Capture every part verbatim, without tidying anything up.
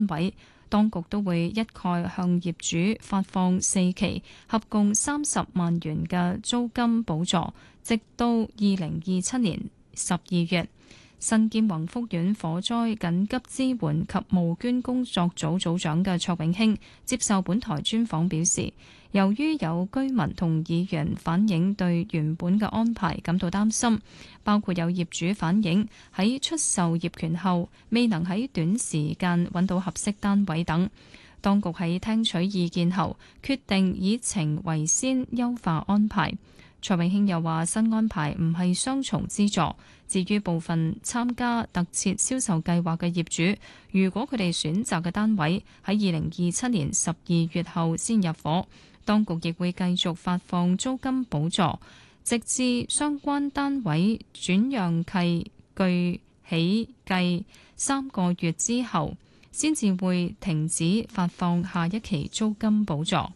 位，當局都會一概向業主發放四期合共三十萬元嘅租金補助，直到二零二七年十二月。身兼宏福苑火災緊急支援及募捐工作組組長嘅卓永興接受本台專訪表示，由於有居民同議員反映對原本嘅安排感到擔心，包括有業主反映喺出售業權後未能喺短時間揾到合適單位等，當局喺聽取意見後決定以情為先優化安排。卓永興又話：新安排唔係雙重資助，至於部分參加特設銷售計劃嘅業主，如果佢哋選擇嘅單位喺二零二七年十二月後先入伙，當局亦會繼續發放租金補助，直至相關單位轉讓契據起計三個月之後，先至會停止發放下一期租金補助。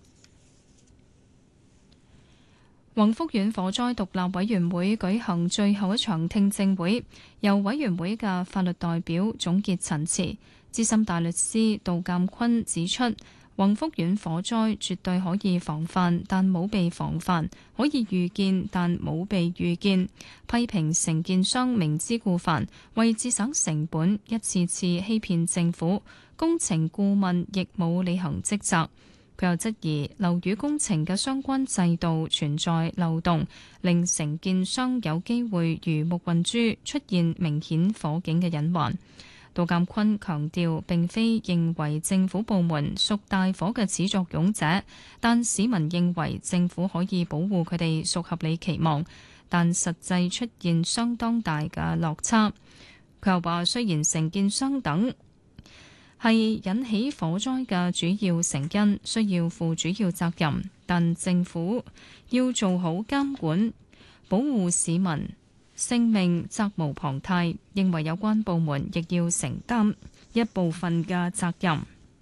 宏福苑火災獨立委員會舉行最後一場聽證會，由委員會嘅法律代表總結陳詞。資深大律師杜鑑坤指出，宏福苑火災絕對可以防範，但冇被防範；可以預見，但冇被預見。批評承建商明知故犯，為節省成本，一次次欺騙政府，工程顧問亦冇履行職責。佢又質疑樓宇工程嘅相關制度存在漏洞，令承建商有機會魚目混珠，出現明顯火警嘅隱患。杜鑑坤強調，並非認為政府部門屬大火嘅始作俑者，但市民認為政府可以保護佢哋屬合理期望，但實際出現相當大嘅落差。佢又話，雖然承建商等係引起火災嘅主要成因，需要負主要責任，但政府要做好監管，保護市民性命，責無旁貸。認為有關部門亦要承擔一部分嘅責任。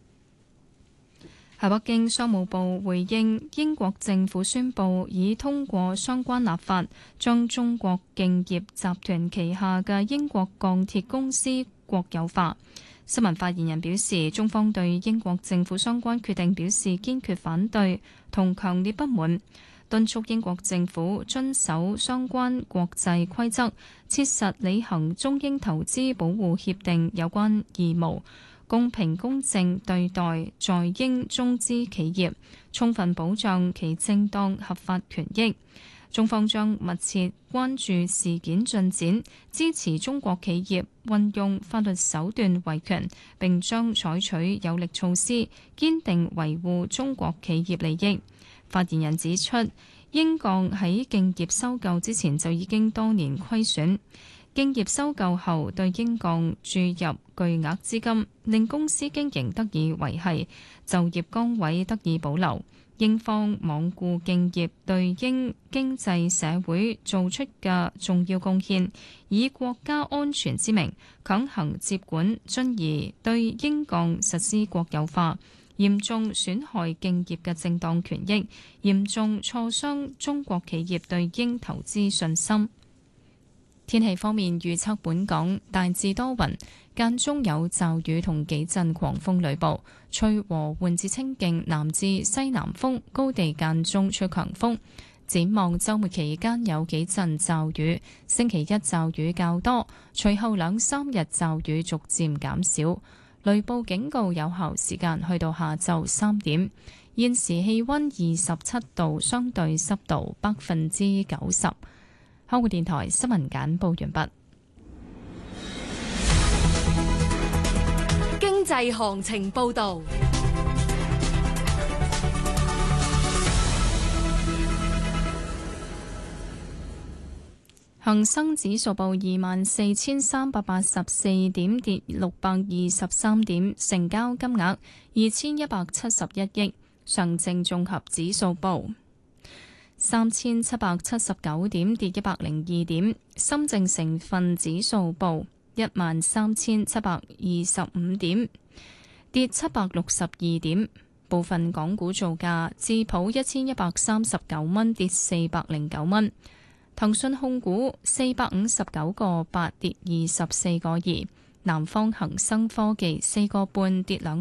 喺北京，商務部回應英國政府宣布已通過相關立法，將中國敬業集團旗下嘅英國鋼鐵公司國有化。新聞發言人表示，中方對英國政府相關決定表示堅決反對同強烈不滿，敦促英國政府遵守相關國際規則，切實履行中英投資保護協定有關義務，公平公正對待在英中資企業，充分保障其正當合法權益。中方將密切關注事件進展，支持中國企業運用法律手段維權，並將採取有力措施，堅定維護中國企業利益。發言人指出，英鋼喺敬業收購之前就已經多年虧損，敬業收購後對英鋼注入巨額資金，令公司經營得以維繫，就業崗位得以保留。英方罔顧敬業對英經濟社會做出嘅重要貢獻，以國家安全之名強行接管，進而對英鋼實施國有化，嚴重損害敬業嘅正當權益，嚴重挫傷中國企業對英投資信心。天氣方面預測，本港大致多雲，間中有驟雨同幾陣狂風雷暴，吹和緩至清勁南至西南風，高地間中吹強風。展望週末期間有幾陣驟雨，星期一驟雨較多，隨後兩三日驟雨逐漸減少。雷暴警告有效時間去到下晝三點。現時氣溫二十七度，相對濕度百分之九十。香港電台新聞簡報完畢。 經濟行情報道。 恒生指數報二萬四千三百八十四點，跌六百二十三點，成交金額二千一百七十一億。上證綜合指數報三千七百七十九點，跌一百零二點。深證成分指數報一萬三千七百二十五點，跌七百六十二點。部分港股造價，智普一千一百三十九蚊，跌四百零九蚊。騰訊控股四百五十九個八，跌二十四個二。 南方恒生科技四個半跌兩